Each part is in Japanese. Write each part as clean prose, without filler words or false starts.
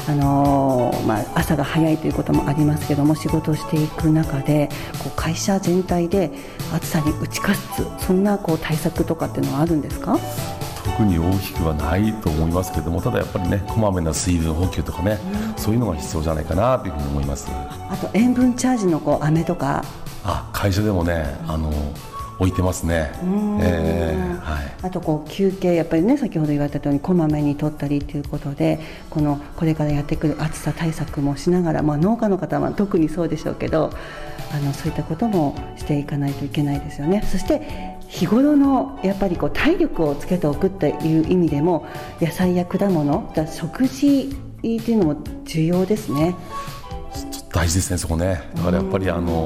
朝が早いということもありますけども、仕事をしていく中で会社全体で暑さに打ち勝つ、そんな対策とかっていうのはあるんですか？ 特に大きくはないと思いますけども、ただやっぱりね、こまめな水分補給とかね、そういうのが必要じゃないかなというふうに思います。 あと塩分チャージの飴とか、 会社でもね、置いてますね。 あと休憩、やっぱりね、先ほど言われたようにこまめに取ったりということで、これからやってくる暑さ対策もしながら、農家の方は特にそうでしょうけど、そういったこともしていかないといけないですよね。そして日頃のやっぱり体力をつけておくという意味でも、野菜や果物、食事っていうのも重要ですね。 大事ですね、そこね。だからやっぱり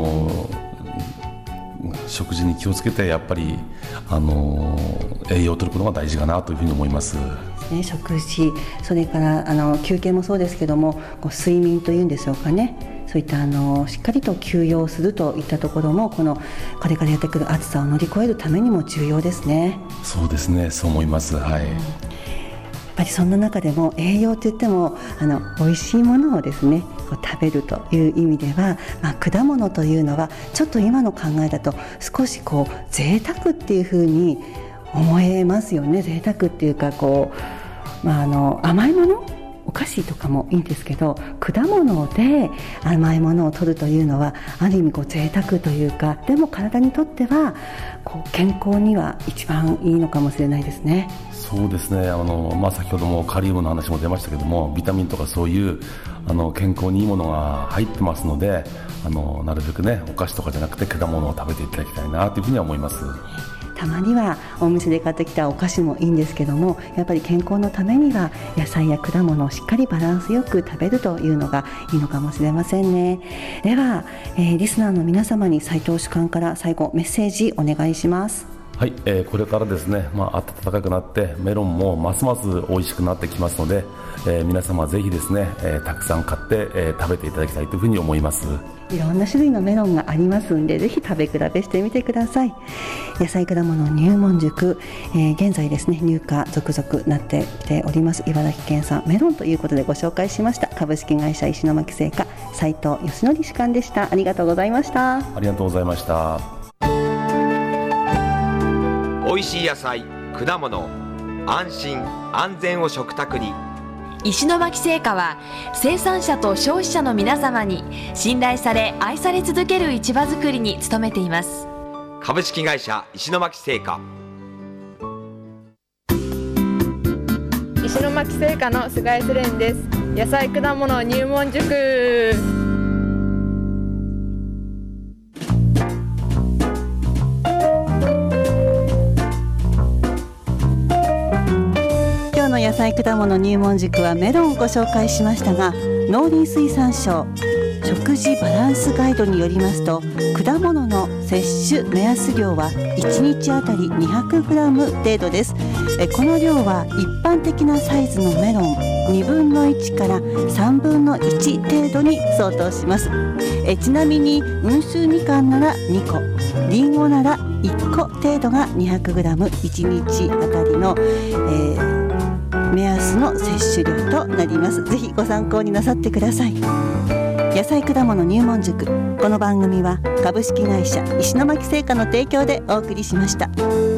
食事に気をつけて、やっぱり栄養を取ることが大事かなというふうに思います。 食事、それから休憩もそうですけども、睡眠というんでしょうかね、そういったしっかりと休養するといったところも、これからやってくる暑さを乗り越えるためにも重要ですね。 そうですね、そう思います。やっぱりそんな中でも栄養といっても美味しいものをですね食べるという意味では、果物というのはちょっと今の考えだと少し贅沢っていうふうに思えますよね。贅沢っていうか甘いもの、お菓子とかもいいんですけど、果物で甘いものを取るというのはある意味贅沢というか、でも体にとっては健康には一番いいのかもしれないですね。 そうですね、先ほどもカリウムの話も出ましたけども、ビタミンとかそういう健康にいいものが入ってますので、なるべくね、お菓子とかじゃなくて果物を食べていただきたいなというふうには思います。 たまにはお店で買ってきたお菓子もいいんですけども、やっぱり健康のためには野菜や果物をしっかりバランスよく食べるというのがいいのかもしれませんね。では、リスナーの皆様に斉藤主幹から最後メッセージお願いします。 はい、これからですね、暖かくなってメロンもますます美味しくなってきますので、皆様ぜひですね、たくさん買って、食べていただきたいというふうに思います。 いろんな種類のメロンがありますんで、ぜひ食べ比べしてみてください。野菜果物入門塾、現在ですね、入荷続々なってきております。茨城県産メロンということでご紹介しました。株式会社石巻製菓、斉藤義則主幹でした。ありがとうございました。 ありがとうございました。 美味しい野菜、果物、安心安全を食卓に。 石巻製菓は生産者と消費者の皆様に信頼され愛され続ける市場づくりに努めています。 株式会社石巻製菓。 石巻製菓の菅井セレンです。野菜果物入門塾。 野菜果物入門塾はメロンをご紹介しましたが、農林水産省食事バランスガイドによりますと、果物の摂取目安量は1日あたり 200g 程度です。この量は一般的なサイズのメロン2分の1から3分の1程度に相当します。ちなみに温州みかんなら2個、りんごなら1個程度が 200g 1日あたりの、目安の摂取量となります。ぜひご参考になさってください。野菜果物入門塾、この番組は株式会社石巻製菓の提供でお送りしました。